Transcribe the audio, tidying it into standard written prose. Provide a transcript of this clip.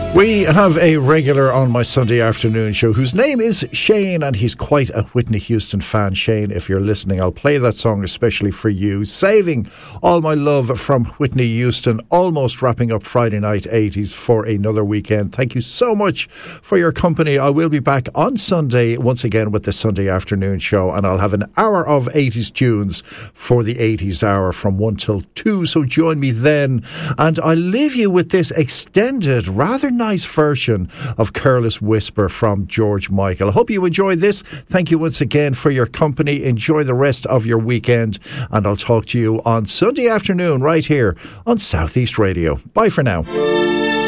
We have a regular on my Sunday afternoon show whose name is Shane, and he's quite a Whitney Houston fan. Shane, if you're listening, I'll play that song especially for you. Saving All My Love from Whitney Houston, almost wrapping up Friday night 80s for another weekend. Thank you so much for your company. I will be back on Sunday once again with the Sunday afternoon show, and I'll have an hour of 80s tunes for the 80s hour from 1 till 2, so join me then. And I'll leave you with this extended, rather nice version of Careless Whisper from George Michael. I hope you enjoy this. Thank you once again for your company. Enjoy the rest of your weekend, and I'll talk to you on Sunday afternoon right here on Southeast Radio. Bye for now.